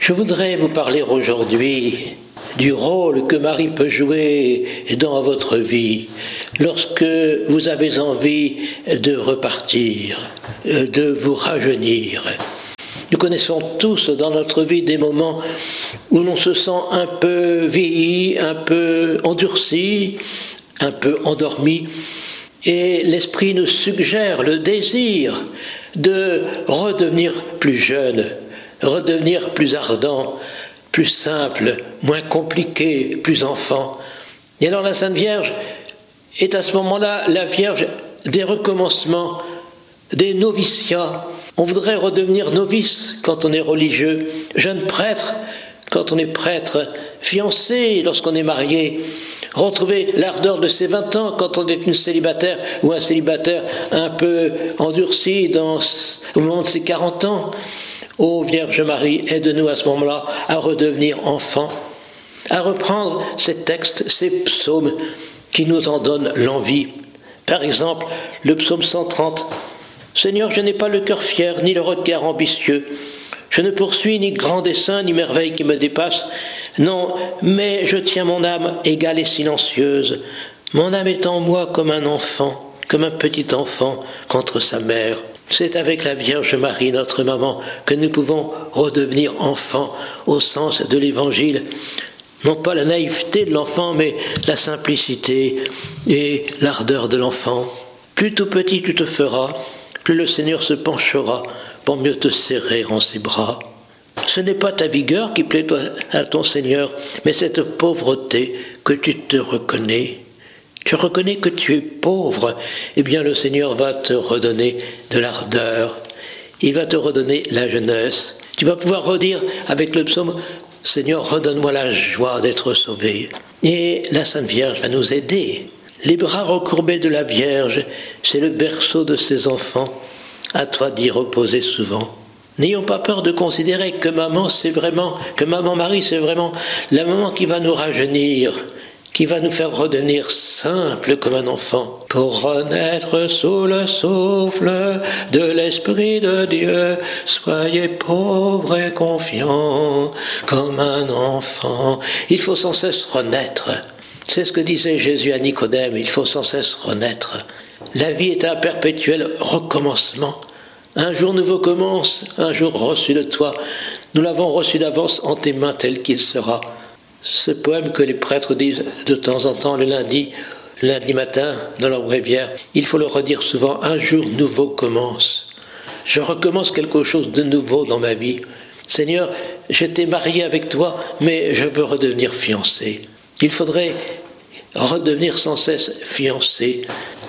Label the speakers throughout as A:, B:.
A: Je voudrais vous parler aujourd'hui du rôle que Marie peut jouer dans votre vie lorsque vous avez envie de repartir, de vous rajeunir. Nous connaissons tous dans notre vie des moments où l'on se sent un peu vieilli, un peu endurci, un peu endormi, et l'esprit nous suggère le désir de redevenir plus jeune, redevenir plus ardent, plus simple, moins compliqué, plus enfant. Et alors la Sainte Vierge est à ce moment-là la Vierge des recommencements, des noviciats. On voudrait redevenir novice quand on est religieux, jeune prêtre quand on est prêtre, fiancé lorsqu'on est marié, retrouver l'ardeur de ses 20 ans quand on est une célibataire ou un célibataire un peu endurci au moment de ses 40 ans. Ô Vierge Marie, aide-nous à ce moment-là à redevenir enfants, à reprendre ces textes, ces psaumes qui nous en donnent l'envie. Par exemple, le psaume 130. « Seigneur, je n'ai pas le cœur fier, ni le regard ambitieux. Je ne poursuis ni grand dessein, ni merveille qui me dépasse. Non, mais je tiens mon âme égale et silencieuse. Mon âme est en moi comme un enfant, comme un petit enfant contre sa mère. » C'est avec la Vierge Marie, notre maman, que nous pouvons redevenir enfants au sens de l'Évangile. Non pas la naïveté de l'enfant, mais la simplicité et l'ardeur de l'enfant. Plus tout petit tu te feras, plus le Seigneur se penchera pour mieux te serrer en ses bras. Ce n'est pas ta vigueur qui plaît à ton Seigneur, mais cette pauvreté que tu te reconnais. Tu reconnais que tu es pauvre, eh bien le Seigneur va te redonner de l'ardeur. Il va te redonner la jeunesse. Tu vas pouvoir redire avec le psaume « Seigneur, redonne-moi la joie d'être sauvé ». Et la Sainte Vierge va nous aider. Les bras recourbés de la Vierge, c'est le berceau de ses enfants. À toi d'y reposer souvent. N'ayons pas peur de considérer que Maman Marie, c'est vraiment la maman qui va nous rajeunir, qui va nous faire redevenir simples comme un enfant, pour renaître sous le souffle de l'Esprit de Dieu. Soyez pauvres et confiants comme un enfant. Il faut sans cesse renaître. C'est ce que disait Jésus à Nicodème, il faut sans cesse renaître. La vie est un perpétuel recommencement. Un jour nouveau commence, un jour reçu de toi. Nous l'avons reçu d'avance en tes mains tel qu'il sera. Ce poème que les prêtres disent de temps en temps le lundi matin dans leur bréviaire, il faut le redire souvent, un jour nouveau commence. Je recommence quelque chose de nouveau dans ma vie. Seigneur, j'étais marié avec toi, mais je veux redevenir fiancé. Il faudrait redevenir sans cesse fiancé,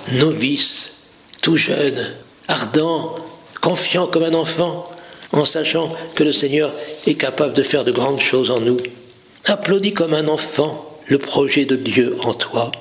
A: novice, tout jeune, ardent, confiant comme un enfant, en sachant que le Seigneur est capable de faire de grandes choses en nous. Applaudis comme un enfant le projet de Dieu en toi.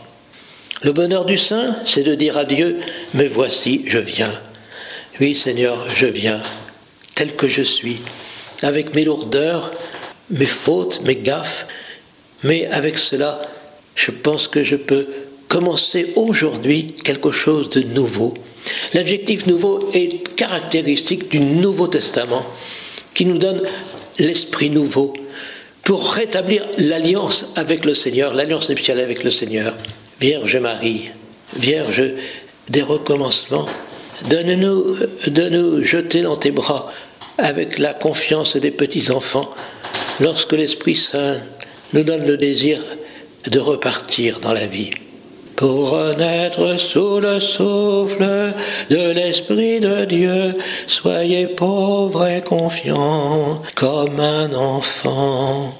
A: Le bonheur du saint, c'est de dire à Dieu « Me voici, je viens. Oui, Seigneur, je viens, tel que je suis, avec mes lourdeurs, mes fautes, mes gaffes, mais avec cela, je pense que je peux commencer aujourd'hui quelque chose de nouveau. » L'adjectif nouveau est caractéristique du Nouveau Testament qui nous donne l'esprit nouveau pour rétablir l'alliance avec le Seigneur, l'alliance nuptiale avec le Seigneur. Vierge Marie, Vierge des recommencements, donne-nous de nous jeter dans tes bras avec la confiance des petits-enfants lorsque l'Esprit Saint nous donne le désir de repartir dans la vie. Pour renaître sous le souffle de l'Esprit de Dieu, soyez pauvres et confiants comme un enfant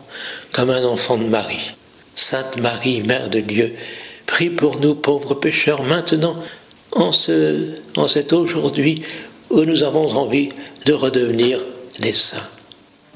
A: de Marie. Sainte Marie, Mère de Dieu, prie pour nous pauvres pécheurs maintenant, en cet aujourd'hui où nous avons envie de redevenir des saints.